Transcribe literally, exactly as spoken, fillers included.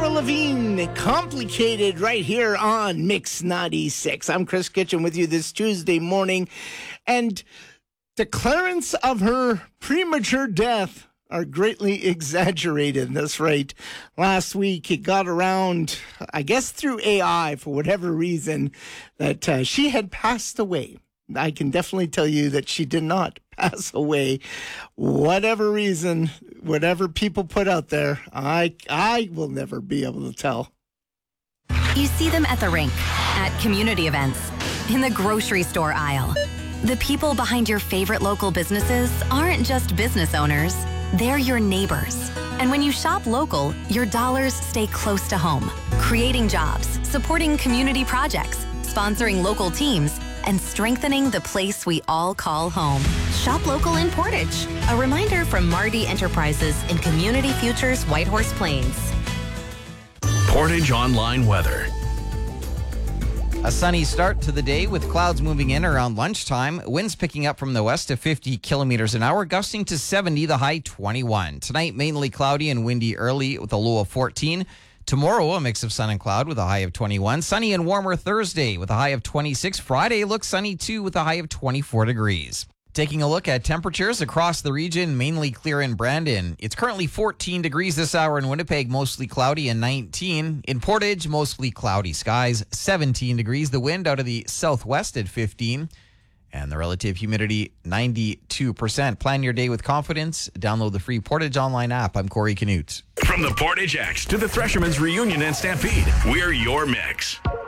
Avril Lavigne, Complicated, right here on Mix ninety-six. I'm Chris Kitchen with you this Tuesday morning. And the clearance of her premature death are greatly exaggerated. That's right. Last week, it got around, I guess through A I for whatever reason, that uh, she had passed away. I can definitely tell you that she did not pass away. Whatever reason, whatever people put out there, I I will never be able to tell. You see them at the rink, at community events, in the grocery store aisle. The people behind your favorite local businesses aren't just business owners, they're your neighbors. And when you shop local, your dollars stay close to home, creating jobs, supporting community projects, sponsoring local teams, and strengthening the place we all call home. Shop local in Portage. A reminder from Mardi Enterprises in Community Futures Whitehorse Plains. Portage Online Weather. A sunny start to the day with clouds moving in around lunchtime. Winds picking up from the west to fifty kilometers an hour, gusting to seventy, the high twenty-one. Tonight, mainly cloudy and windy early with a low of fourteen. Tomorrow, a mix of sun and cloud with a high of twenty-one. Sunny and warmer Thursday with a high of twenty-six. Friday looks sunny too with a high of twenty-four degrees. Taking a look at temperatures across the region, mainly clear in Brandon. It's currently fourteen degrees this hour in Winnipeg, mostly cloudy, and nineteen. In Portage, mostly cloudy skies, seventeen degrees. The wind out of the southwest at fifteen. And the relative humidity, ninety-two percent. Plan your day with confidence. Download the free Portage Online app. I'm Corey Canute. From the Portage X to the Threshermen's Reunion and Stampede, we're your mix.